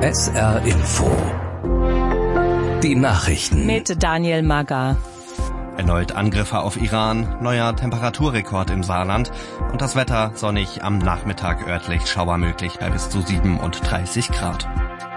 SR Info. Die Nachrichten. Mit Daniel Mager. Erneut Angriffe auf Iran, neuer Temperaturrekord im Saarland und das Wetter sonnig, am Nachmittag örtlich Schauer möglich bei bis zu 37 Grad.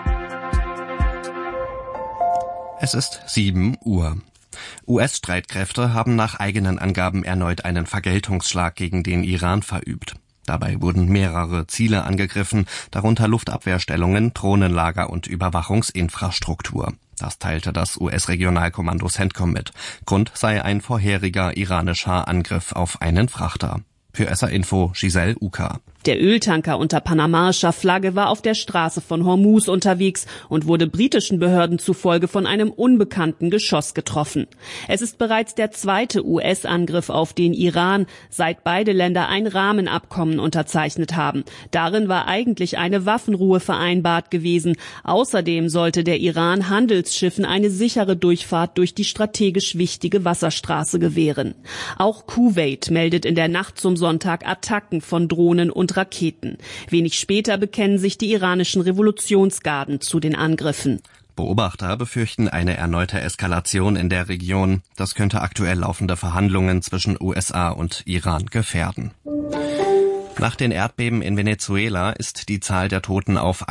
Es ist 7 Uhr. US-Streitkräfte haben nach eigenen Angaben erneut einen Vergeltungsschlag gegen den Iran verübt. Dabei wurden mehrere Ziele angegriffen, darunter Luftabwehrstellungen, Drohnenlager und Überwachungsinfrastruktur. Das teilte das US-Regionalkommando CENTCOM mit. Grund sei ein vorheriger iranischer Angriff auf einen Frachter. Für SR Info Giselle Uka. Der Öltanker unter panamaischer Flagge war auf der Straße von Hormuz unterwegs und wurde britischen Behörden zufolge von einem unbekannten Geschoss getroffen. Es ist bereits der zweite US-Angriff auf den Iran, seit beide Länder ein Rahmenabkommen unterzeichnet haben. Darin war eigentlich eine Waffenruhe vereinbart gewesen. Außerdem sollte der Iran Handelsschiffen eine sichere Durchfahrt durch die strategisch wichtige Wasserstraße gewähren. Auch Kuwait meldet in der Nacht zum Sonntag Attacken von Drohnen und Raketen. Wenig später bekennen sich die iranischen Revolutionsgarden zu den Angriffen. Beobachter befürchten eine erneute Eskalation in der Region. Das könnte aktuell laufende Verhandlungen zwischen USA und Iran gefährden. Nach den Erdbeben in Venezuela ist die Zahl der Toten auf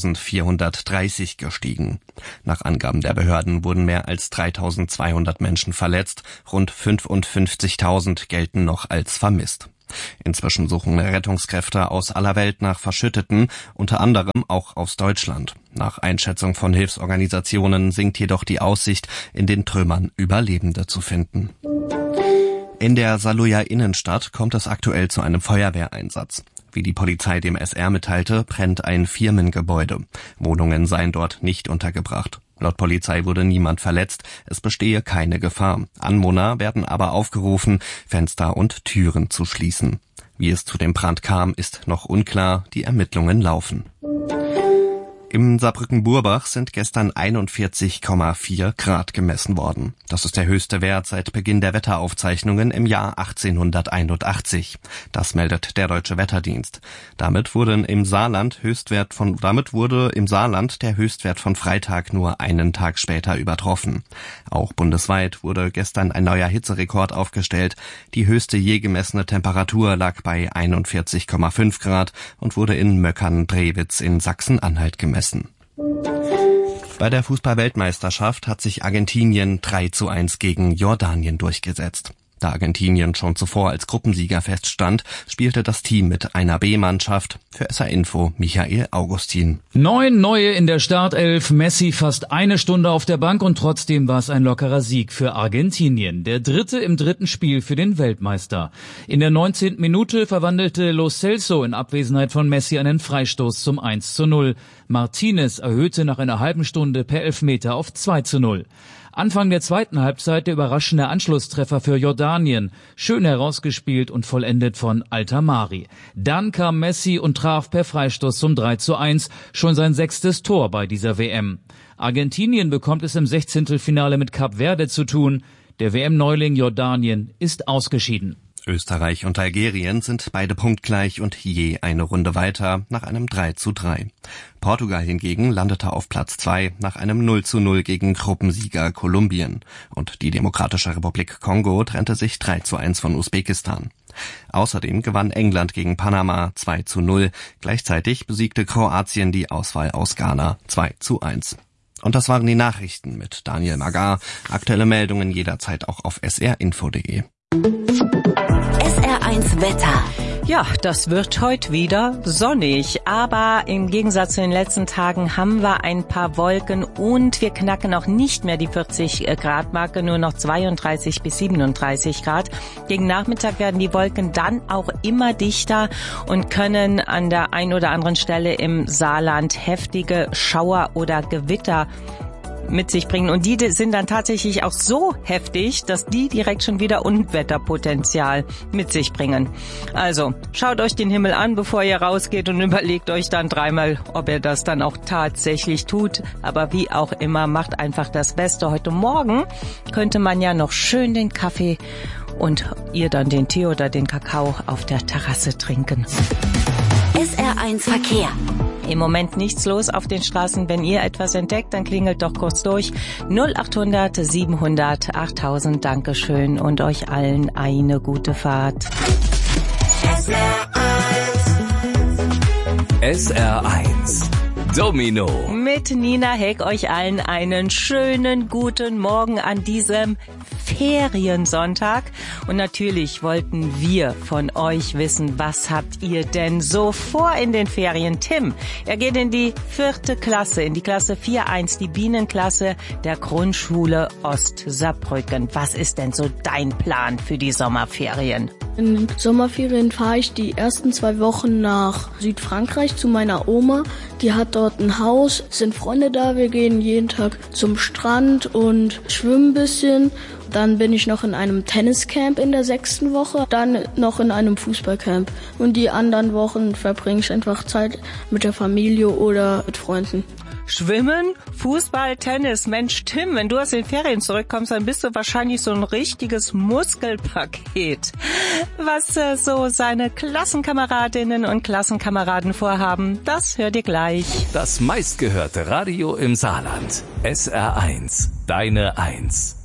1430 gestiegen. Nach Angaben der Behörden wurden mehr als 3200 Menschen verletzt, rund 55.000 gelten noch als vermisst. Inzwischen suchen Rettungskräfte aus aller Welt nach Verschütteten, unter anderem auch aus Deutschland. Nach Einschätzung von Hilfsorganisationen sinkt jedoch die Aussicht, in den Trümmern Überlebende zu finden. In der Saarlouier Innenstadt kommt es aktuell zu einem Feuerwehreinsatz. Wie die Polizei dem SR mitteilte, brennt ein Firmengebäude. Wohnungen seien dort nicht untergebracht. Laut Polizei wurde niemand verletzt, es bestehe keine Gefahr. Anwohner werden aber aufgerufen, Fenster und Türen zu schließen. Wie es zu dem Brand kam, ist noch unklar, die Ermittlungen laufen. Im Saarbrücken-Burbach sind gestern 41,4 Grad gemessen worden. Das ist der höchste Wert seit Beginn der Wetteraufzeichnungen im Jahr 1881. Das meldet der Deutsche Wetterdienst. Damit wurde im Saarland der Höchstwert von Freitag nur einen Tag später übertroffen. Auch bundesweit wurde gestern ein neuer Hitzerekord aufgestellt. Die höchste je gemessene Temperatur lag bei 41,5 Grad und wurde in Möckern-Drewitz in Sachsen-Anhalt gemessen. Bei der Fußball-Weltmeisterschaft hat sich Argentinien 3:1 gegen Jordanien durchgesetzt. Da Argentinien schon zuvor als Gruppensieger feststand, spielte das Team mit einer B-Mannschaft. Für SR Info Michael Augustin. 9 Neue in der Startelf, Messi fast eine Stunde auf der Bank und trotzdem war es ein lockerer Sieg für Argentinien. Der dritte im dritten Spiel für den Weltmeister. In der 19. Minute verwandelte Lo Celso in Abwesenheit von Messi einen Freistoß zum 1:0. Martinez erhöhte nach einer halben Stunde per Elfmeter auf 2:0. Anfang der zweiten Halbzeit der überraschende Anschlusstreffer für Jordanien. Schön herausgespielt und vollendet von Altamari. Dann kam Messi und traf per Freistoß zum 3:1, schon sein 6. Tor bei dieser WM. Argentinien bekommt es im 16. mit Kap Verde zu tun. Der WM-Neuling Jordanien ist ausgeschieden. Österreich und Algerien sind beide punktgleich und je eine Runde weiter nach einem 3:3. Portugal hingegen landete auf Platz 2 nach einem 0:0 gegen Gruppensieger Kolumbien. Und die Demokratische Republik Kongo trennte sich 3:1 von Usbekistan. Außerdem gewann England gegen Panama 2:0. Gleichzeitig besiegte Kroatien die Auswahl aus Ghana 2:1. Und das waren die Nachrichten mit Daniel Magar. Aktuelle Meldungen jederzeit auch auf srinfo.de. SR1 Wetter. Ja, das wird heute wieder sonnig, aber im Gegensatz zu den letzten Tagen haben wir ein paar Wolken und wir knacken auch nicht mehr die 40-Grad-Marke, nur noch 32 bis 37 Grad. Gegen Nachmittag werden die Wolken dann auch immer dichter und können an der einen oder anderen Stelle im Saarland heftige Schauer oder Gewitter mit sich bringen. Und die sind dann tatsächlich auch so heftig, dass die direkt schon wieder Unwetterpotenzial mit sich bringen. Also, schaut euch den Himmel an, bevor ihr rausgeht und überlegt euch dann dreimal, ob ihr das dann auch tatsächlich tut. Aber wie auch immer, macht einfach das Beste. Heute Morgen könnte man ja noch schön den Kaffee und ihr dann den Tee oder den Kakao auf der Terrasse trinken. SR1 Verkehr. Im Moment nichts los auf den Straßen. Wenn ihr etwas entdeckt, dann klingelt doch kurz durch. 0800 700 8000. Dankeschön und euch allen eine gute Fahrt. SR1 Domino. Mit Nina Heck euch allen einen schönen guten Morgen an diesem Feriensonntag. Und natürlich wollten wir von euch wissen, was habt ihr denn so vor in den Ferien? Tim, er geht in die 4. Klasse, in die Klasse 4.1, die Bienenklasse der Grundschule Ost-Saarbrücken. Was ist denn so dein Plan für die Sommerferien? In den Sommerferien fahre ich die ersten 2 Wochen nach Südfrankreich zu meiner Oma. Die hat dort ein Haus, sind Freunde da. Wir gehen jeden Tag zum Strand und schwimmen ein bisschen. Dann bin ich noch in einem Tenniscamp in der 6. Woche, dann noch in einem Fußballcamp. Und die anderen Wochen verbringe ich einfach Zeit mit der Familie oder mit Freunden. Schwimmen, Fußball, Tennis. Mensch, Tim, wenn du aus den Ferien zurückkommst, dann bist du wahrscheinlich so ein richtiges Muskelpaket. Was so seine Klassenkameradinnen und Klassenkameraden vorhaben, das hört ihr gleich. Das meistgehörte Radio im Saarland. SR1, deine 1.